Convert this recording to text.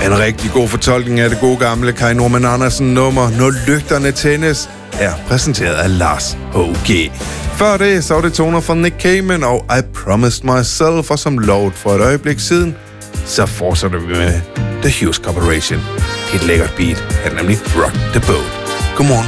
En rigtig god fortolkning af det gode gamle Kai Norman Andersen nummer Når lygterne tændes er præsenteret af Lars H.G. Før det, så var det toner fra Nick Cayman og I Promised Myself, og som lovet for et øjeblik siden, så fortsætter vi med The Hughes Corporation. Et lækkert beat er nemlig Rock the Boat. Godmorgen.